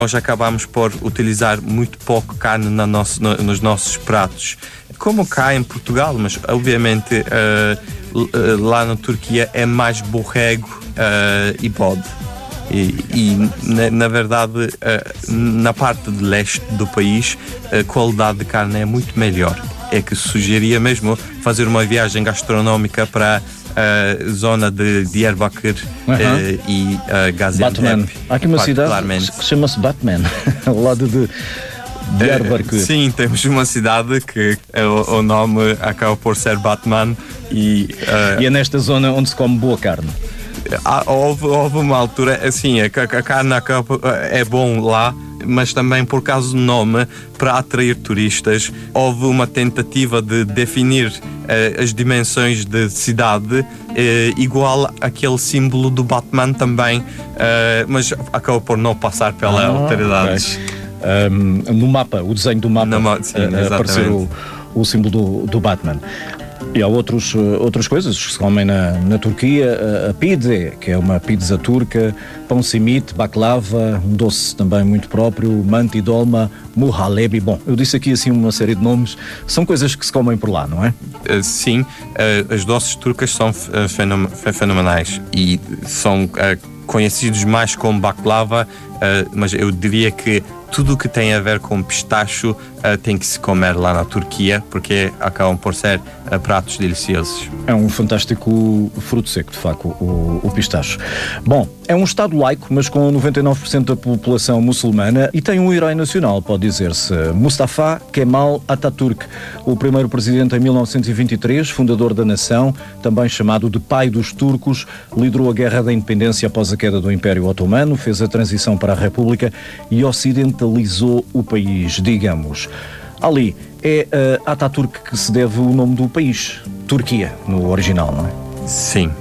nós acabamos por utilizar muito pouco carne nos nossos pratos. Como cá em Portugal, mas obviamente lá na Turquia é mais borrego e bode. E na verdade, na parte de leste do país, a qualidade de carne é muito melhor. É que sugeria mesmo fazer uma viagem gastronómica para a zona de Diyarbakır e Gaziantep. Há aqui uma cidade que chama-se Batman, ao lado de Diyarbakır. Sim, temos uma cidade que o nome acaba por ser Batman e é nesta zona onde se come boa carne. Houve uma altura, assim, a carne é bom lá, mas também por causa do nome, para atrair turistas, houve uma tentativa de definir as dimensões de cidade igual àquele símbolo do Batman também, mas acabou por não passar pela autoridade. Okay. No mapa, o desenho do mapa, aparecer o símbolo do Batman. E há outras coisas que se comem na Turquia, a pide, que é uma pizza turca, pão simit, baklava, um doce também muito próprio, manti dolma, muhallebi. Bom, eu disse aqui assim uma série de nomes, são coisas que se comem por lá, não é? Sim, as doces turcas são fenomenais e são conhecidos mais como baklava, mas eu diria que tudo o que tem a ver com pistacho tem que se comer lá na Turquia, porque acabam por ser pratos deliciosos. É um fantástico fruto seco, de facto, o pistacho. Bom, é um Estado laico, mas com 99% da população muçulmana, e tem um herói nacional, pode dizer-se, Mustafa Kemal Atatürk, o primeiro presidente em 1923, fundador da nação, também chamado de pai dos turcos, liderou a guerra da independência após a queda do Império Otomano, fez a transição para a República e ocidentalizou o país, digamos. Ali, é a Atatürk que se deve o nome do país, Turquia, no original, não é? Sim,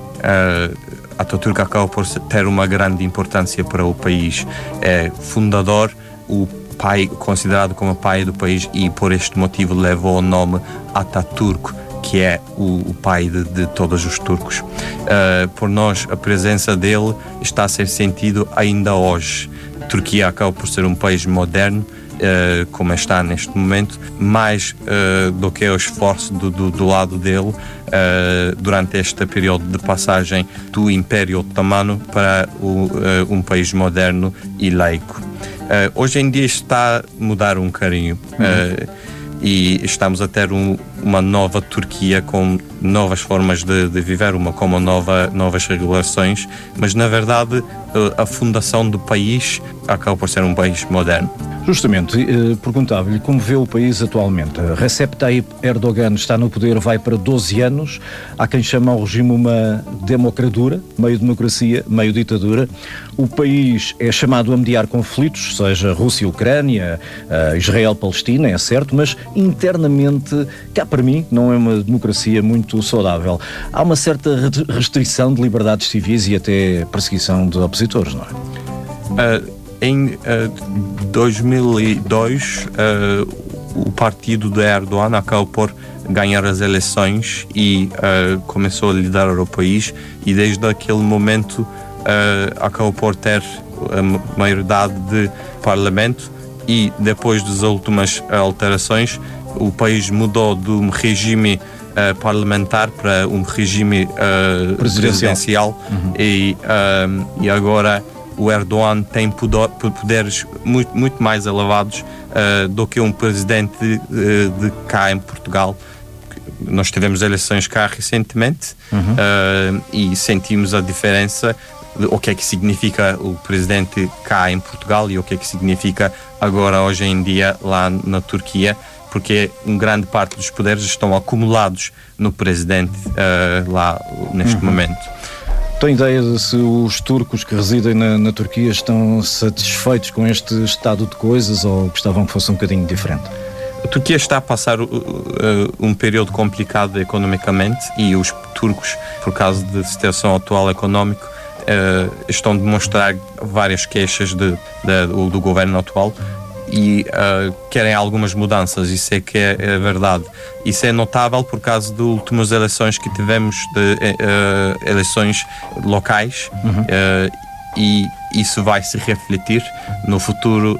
Atatürk acaba por ter uma grande importância para o país. É fundador, o pai, considerado como pai do país, e por este motivo levou o nome Atatürk, que é o pai de todos os turcos. Por nós, a presença dele está a ser sentido ainda hoje. A Turquia acaba por ser um país moderno, como está neste momento, mais do que o esforço do lado dele durante este período de passagem do Império Otomano para um país moderno e laico. Hoje em dia está a mudar um bocadinho. E estamos a ter uma nova Turquia com novas formas de viver, novas regulações, mas na verdade a fundação do país acaba por ser um país moderno. Justamente, perguntava-lhe como vê o país atualmente. Recep Tayyip Erdogan está no poder, vai para 12 anos. Há quem chama ao regime uma democratura, meio democracia, meio ditadura. O país é chamado a mediar conflitos, seja Rússia-Ucrânia, Israel-Palestina, é certo, mas internamente, cá para mim, não é uma democracia muito saudável. Há uma certa restrição de liberdades civis e até perseguição de opositores, não é? Em 2002, o partido de Erdogan acabou por ganhar as eleições e começou a liderar o país, e desde aquele momento acabou por ter a maioridade de parlamento, e depois das últimas alterações o país mudou de um regime parlamentar para um regime presidencial. E agora o Erdogan tem poderes muito mais elevados do que um presidente de cá em Portugal. Nós tivemos eleições cá recentemente e sentimos a diferença de o que é que significa o presidente cá em Portugal e o que é que significa agora, hoje em dia, lá na Turquia, porque uma grande parte dos poderes estão acumulados no presidente lá neste momento. Tem ideia de se os turcos que residem na Turquia estão satisfeitos com este estado de coisas ou gostavam que fosse um bocadinho diferente? A Turquia está a passar um período complicado economicamente, e os turcos, por causa da situação atual económica, estão a demonstrar várias queixas do governo atual e querem algumas mudanças. Isso é que é verdade. Isso é notável por causa das últimas eleições que tivemos, de eleições locais, e isso vai se refletir no futuro